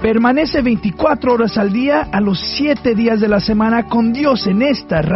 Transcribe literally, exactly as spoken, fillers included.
Permanece veinticuatro horas al día, a los siete días de la semana con Dios en esta